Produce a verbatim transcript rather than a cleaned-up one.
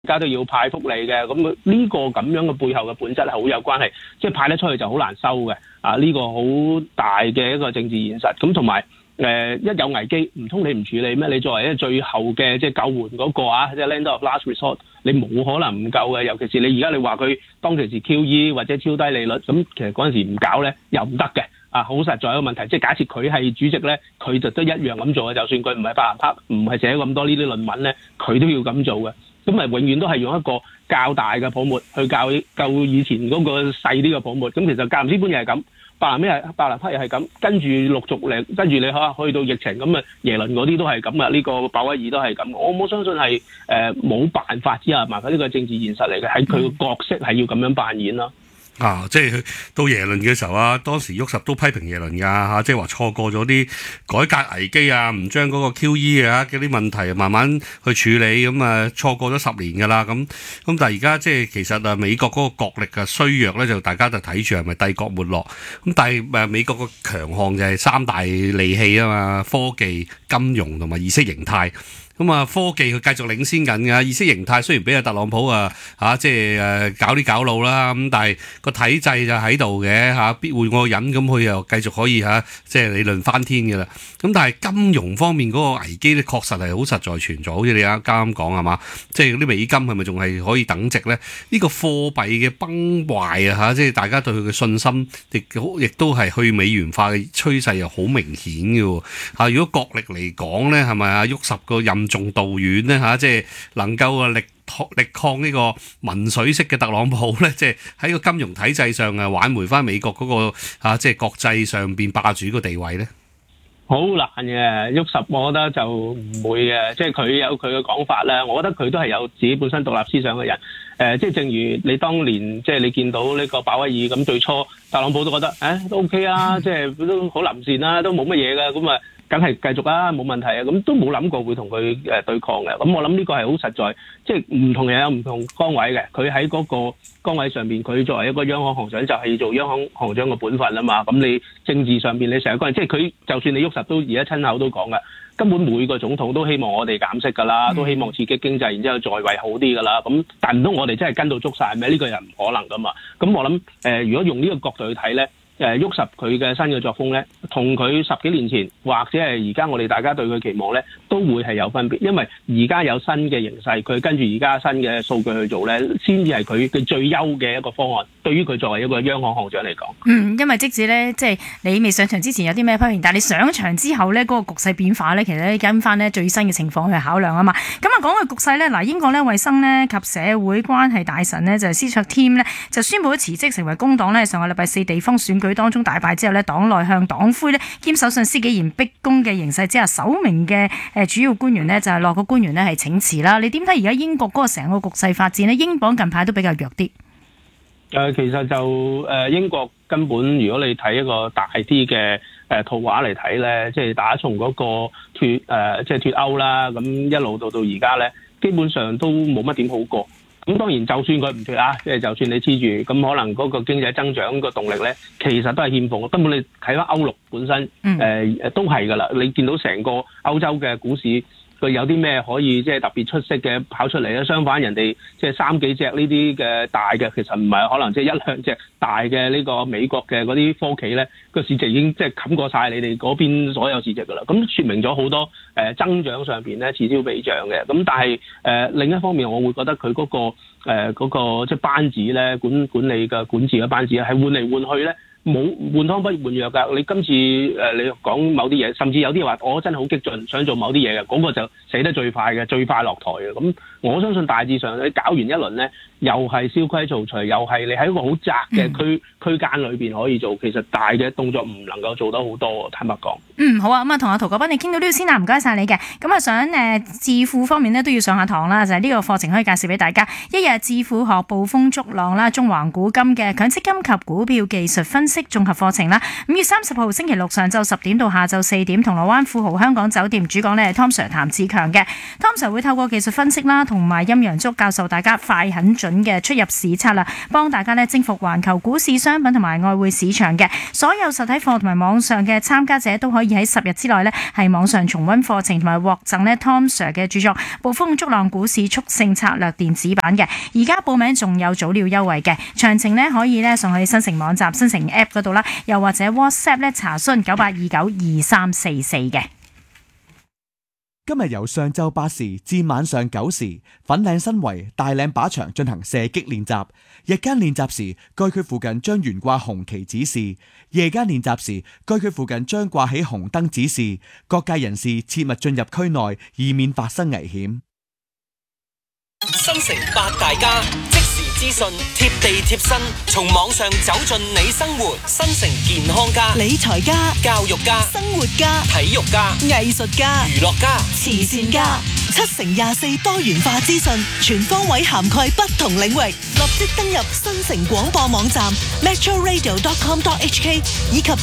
家都要派福利嘅，咁呢個咁樣嘅背後嘅本質係好有關係，即係派得出去就好難收嘅，啊呢、這個好大嘅一個政治現實。咁同埋誒一有危機，唔通你唔處理咩？你作為一個最後嘅即係救援嗰、那個啊，即係 land of last resort，你冇可能唔救嘅。尤其是你而家你話佢當其時 Q E 或者超低利率，咁其實嗰陣時唔搞咧又唔得嘅。啊，好實在一個問題，即係假設佢係主席咧，佢就都一樣咁做嘅。就算佢唔係白蘭克，唔係寫咁多呢啲論文咧，佢都要咁做嘅。咁咪永遠都係用一個較大嘅泡沫去教救以前嗰個細啲嘅泡沫。咁其實格林斯潘又係咁，白蘭咩係白蘭克又係咁，跟住陸續嚟，跟住你可去到疫情咁啊，耶倫嗰啲都係咁啊，呢、這個鮑威爾都係咁。我冇相信係誒冇辦法之下，麻煩呢個政治現實嚟嘅，喺佢個角色係要咁樣扮演咯。 啊，即係到耶倫嘅時候啊，當時沃什都批評耶倫㗎嚇，即係話錯過咗啲改革危機啊，唔將嗰個 Q E 啊嗰啲問題慢慢去處理，咁啊錯過咗十年㗎啦，咁咁但係而家即係其實啊美國嗰個國力嘅衰弱咧，就大家就睇住係咪帝國沒落，咁但係誒美國個強項就係三大利器啊嘛，科技、金融同埋意識形態。咁啊，科技佢繼續領先緊㗎，意識形態雖然俾阿特朗普啊嚇，即係誒搞啲搞路啦，咁但係個體制就喺度嘅嚇，必換個人，咁佢又繼續可以嚇，即係理論翻天嘅啦。咁但係金融方面嗰個危機咧，確實係好實在存在，好似你啱啱講係嘛，即係啲美金係咪仲係可以等值咧？呢個貨幣嘅崩壞啊嚇，即係大家對佢嘅信心亦亦都係去美元化嘅趨勢又好明顯嘅喎嚇。如果國力嚟講咧，係咪啊沃什個任重道遠咧嚇，即係能夠啊力力抗呢個民粹式嘅特朗普咧，即係喺個金融體制上啊挽回翻美國嗰個嚇，即係國際上邊霸主個地位咧。 好難嘅，沃什我覺得就唔會嘅，即係佢有佢嘅講法咧。我覺得佢都係有自己本身獨立思想嘅人。誒、呃，即係正如你當年即係你見到呢個鮑威爾咁，最初特朗普都覺得誒、哎、都 OK 啊，即係都好臨善啦，都冇乜嘢嘅，咁啊梗係繼續啦，冇問題啊。咁都冇諗過會同佢誒對抗嘅。咁我諗呢個係好實在，即係唔同人有唔同崗位嘅。佢喺嗰個崗位上邊，佢作為一個央行行長就係、是、做央行行長嘅本分啊嘛。咁你政治上邊你成日講，即係佢就算你沃什都而家親口都講㗎，根本每個總統都希望我哋減息㗎啦，都希望刺激經濟，然之後在位好啲㗎啦。咁但唔通我哋真係跟到捉晒咩？呢、這個又唔可能㗎嘛。咁我諗誒、呃，如果用呢個角度去睇咧。誒沃什佢嘅新嘅作風咧，同佢十幾年前或者係而家我哋大家對佢期望咧，都會係有分別。因為而家有新嘅形勢，佢跟住而家新嘅數據去做咧，先至係佢嘅最優嘅一個方案。對於佢作為一個央行行長嚟講， 嗯，因為即使咧，即係你未上場之前有啲咩批評，但係你上場之後咧，嗰、那個局勢變化咧，其實咧跟翻咧最新嘅情況去考量啊嘛。咁啊講個局勢咧，嗱英國咧衛生咧及社會關係大臣呢，就係、是、司卓添呢，就宣布咗辭職，成為工黨咧上個禮拜四地方選舉當中大敗之後咧，黨內向黨魁咧兼首相施紀賢逼宮嘅形勢之下，首名嘅誒主要官員呢，就係落個官員呢，係請辭啦。你點睇而家英國嗰個成個局勢發展呢？英鎊近排都比較弱啲。 誒、呃，其實就誒、呃、英國根本，如果你睇一個大啲嘅誒圖畫嚟睇咧，即係打從嗰個脱誒、呃、即係脱歐啦，咁一路到到而家咧，基本上都冇乜點好過。咁當然，就算佢唔脱啊，即係就算你黐住，咁可能嗰個經濟增長個動力咧，其實都係欠奉。根本你睇翻歐陸本身，誒、呃、誒都係㗎啦。你見到成個歐洲嘅股市。佢有啲咩可以即係特別出色嘅跑出嚟咧？相反，人哋即係三幾隻呢啲嘅大嘅，其實唔係可能即係一兩隻大嘅呢個美國嘅嗰啲科企咧，個市值已經即係冚過晒你哋嗰邊所有市值㗎啦。咁説明咗好多誒、呃、增長上邊咧此消彼長嘅。咁但係誒、呃、另一方面，我會覺得佢嗰、嗰個誒嗰、呃嗰個即係班子咧管管理嘅管治嘅班子係換嚟換去咧。冇換湯不換藥㗎，你今次誒、呃、你講某啲嘢，甚至有啲話我真係好激進，想做某啲嘢嘅，嗰、那個就死得最快嘅，最快落台嘅。咁我相信大致上你搞完一輪咧，又係蕭規曹隨，又係你喺一個好窄嘅區、嗯、區間裏邊可以做，其實大嘅動作唔能夠做得好多，坦白講。 嗯，好啊，咁啊同阿陶國斌你傾到呢度先啦，唔該晒你嘅。咁啊想誒致富方面咧都要上下堂啦，就係、是、呢個課程可以介紹俾大家。一日致富學暴風逐浪啦，中環古今嘅強積金及股票技術分析綜合課程啦。五月三十號星期六上晝十點到下晝四點，銅鑼灣富豪香港酒店主講咧係 Tom Sir 譚志強嘅。Tom Sir 會透過技術分析啦， 同埋陰陽燭，教授大家快狠準嘅出入市策略，幫大家咧征服環球股市、商品同埋外匯市場嘅。所有實體課同埋網上嘅參加者都可以喺十日之內咧係網上重溫課程，同埋獲贈咧 Tom Sir 嘅著作《捕風捉浪股市速勝策略》電子版嘅。而家報名仲有早鳥優惠嘅，詳情咧可以咧上去新城網站、新城 App 嗰度啦，又或者 WhatsApp 咧查詢九八二九二三四四嘅。 今日由上晝八時至晚上九時，粉嶺新圍大嶺靶場進行射擊練習。日間練習時，該區附近將懸掛紅旗指示；夜間練習時，該區附近將掛起紅燈指示。各界人士切勿進入區內，以免發生危險。 新城八大家，即時資訊，貼地貼身，從網上走進你生活。新城健康家、 理財家、 教育家、 生活家、 體育家、 藝術家、 娛樂家、 慈善家，七乘廿四多元化資訊，全方位涵蓋不同領域。立即登入新城廣播網站 metro radio dot com dot h k 以及